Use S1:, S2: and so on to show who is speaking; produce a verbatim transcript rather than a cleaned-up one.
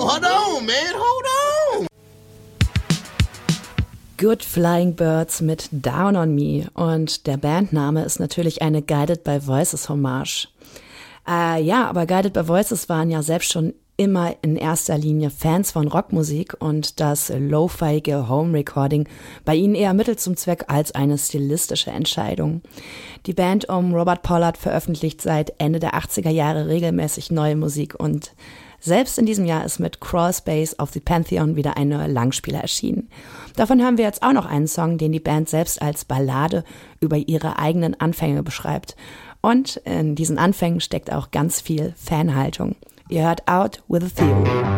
S1: hold on, man, hold on.
S2: Good Flying Birds mit Down on Me und der Bandname ist natürlich eine Guided by Voices Hommage. Äh, ja, aber Guided by Voices waren ja selbst schon immer in erster Linie Fans von Rockmusik und das lo-fiige Home-Recording bei ihnen eher Mittel zum Zweck als eine stilistische Entscheidung. Die Band um Robert Pollard veröffentlicht seit Ende der achtziger Jahre regelmäßig neue Musik und selbst in diesem Jahr ist mit Crawl Space auf The Pantheon wieder ein neuer Langspieler erschienen. Davon hören wir jetzt auch noch einen Song, den die Band selbst als Ballade über ihre eigenen Anfänge beschreibt. Und in diesen Anfängen steckt auch ganz viel Fanhaltung. Ihr hört Out with a Theory.